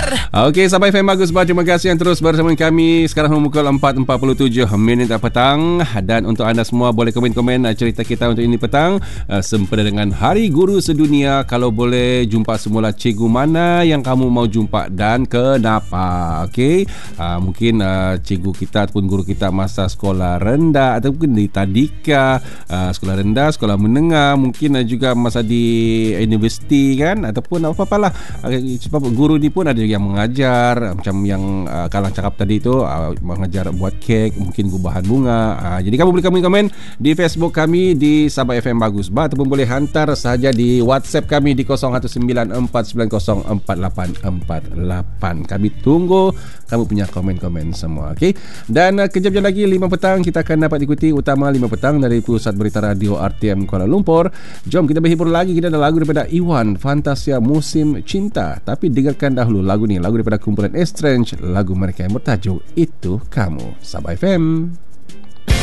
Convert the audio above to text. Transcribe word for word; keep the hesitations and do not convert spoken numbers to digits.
Okey, sampai F M Bagus Bar. Terima kasih yang terus bersama kami. Sekarang memukul empat empat puluh tujuh minit petang. Dan untuk anda semua boleh komen-komen cerita kita untuk ini petang sempena dengan Hari Guru Sedunia. Kalau boleh jumpa semula cikgu mana yang kamu mau jumpa dan kenapa. Okey, uh, mungkin uh, cikgu kita ataupun guru kita masa sekolah rendah ataupun di tadika, uh, sekolah rendah, sekolah menengah, mungkin uh, juga masa di universiti kan, ataupun apa-apalah. Sebab guru ni pun ada juga yang mengajar, macam yang uh, Kalang cakap tadi tu, uh, mengajar buat kek, mungkin gubahan bunga. uh, Jadi kamu boleh komen-komen di Facebook kami di Sabah F M Bagus Bar, ataupun boleh hantar sahaja di WhatsApp kami di kosong satu sembilan empat sembilan kosong empat lapan empat lapan. Kami tunggu kamu punya komen-komen semua. Okey. Dan uh, kejap-kejap lagi lima petang kita akan dapat ikuti Utama lima petang dari Pusat Berita Radio R T M Kuala Lumpur. Jom kita berhibur lagi. Kita ada lagu daripada Iwan, Fantasia Musim Cinta. Tapi dengarkan dahulu lagu ni, lagu daripada kumpulan Estrange, lagu mereka yang bertajuk Itu Kamu. Sabah F M.